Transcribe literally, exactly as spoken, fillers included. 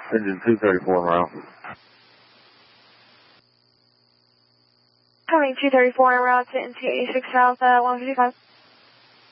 Engine two thirty-four route. Coming two thirty-four en route to N T eighty-six South, uh, one fifty-five.